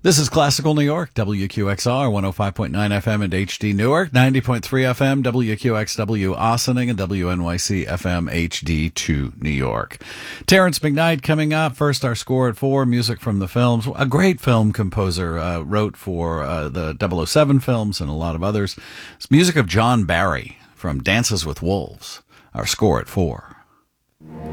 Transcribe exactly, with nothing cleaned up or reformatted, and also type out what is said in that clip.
This is Classical New York, W Q X R, one oh five point nine F M and H D Newark, ninety point three F M, W Q X W Ossining, and W N Y C F M H D two New York. Terrence McKnight coming up. First, our score at four, music from the films. A great film composer, uh, wrote for uh, the double oh seven films and a lot of others. It's music of John Barry from Dances with Wolves. Our score at four.